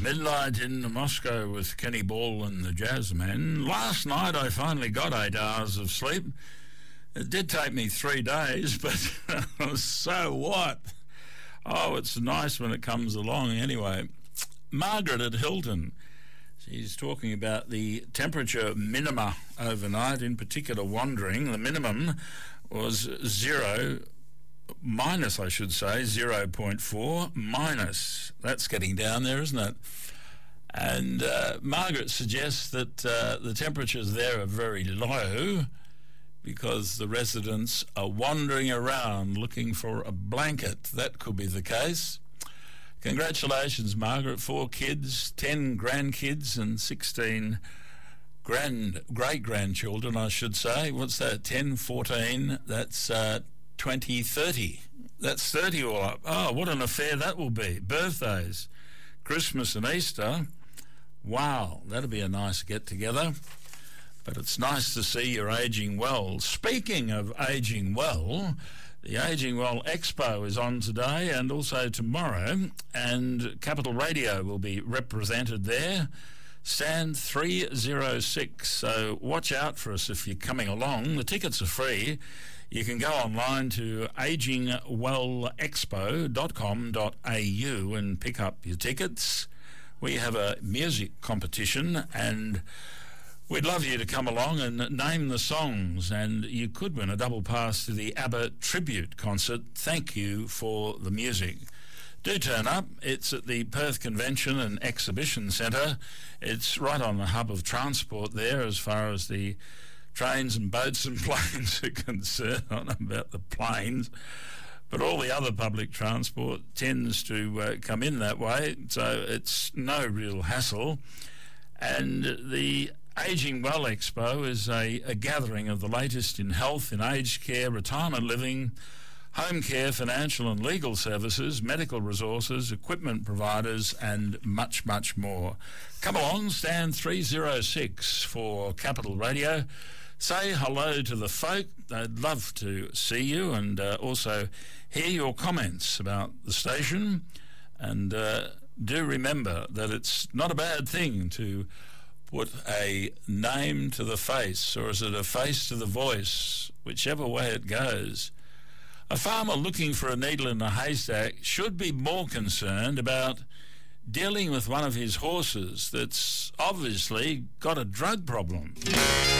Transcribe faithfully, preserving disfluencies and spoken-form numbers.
Midnight in Moscow with Kenny Ball and the Jazzmen. Last night I finally got eight hours of sleep. It did take me three days, but so what? Oh, it's nice when it comes along anyway. Margaret at Hilton. She's talking about the temperature minima overnight, in particular wandering. The minimum was zero, minus I should say, zero point four, minus. That's getting down there, isn't it? And uh, Margaret suggests that uh, the temperatures there are very low because the residents are wandering around looking for a blanket. That could be the case. Congratulations, Margaret. Four kids, ten grandkids and sixteen grand great-grandchildren, I should say. What's that? ten, fourteen, that's uh, twenty, thirty. That's thirty all up. Oh, what an affair that will be. Birthdays, Christmas and Easter. Wow, that'll be a nice get-together. But it's nice to see you're ageing well. Speaking of ageing well, the Ageing Well Expo is on today and also tomorrow, and Capital Radio will be represented there. Stand three oh six, so watch out for us if you're coming along. The tickets are free. You can go online to aging well expo dot com dot a u and pick up your tickets. We have a music competition and we'd love you to come along and name the songs, and you could win a double pass to the ABBA tribute concert. Thank you for the music. Do turn up. It's at the Perth Convention and Exhibition Centre. It's right on the hub of transport there as far as the trains and boats and planes are concerned. I don't know about the planes, but all the other public transport tends to uh, come in that way, so it's no real hassle. And the Ageing Well Expo is a, a gathering of the latest in health, in aged care, retirement living, home care, financial and legal services, medical resources, equipment providers, and much, much more. Come along, stand three oh six for Capital Radio. Say hello to the folk. They'd love to see you and uh, also hear your comments about the station. And uh, do remember that it's not a bad thing to put a name to the face, or is it a face to the voice, whichever way it goes. A farmer looking for a needle in a haystack should be more concerned about dealing with one of his horses that's obviously got a drug problem.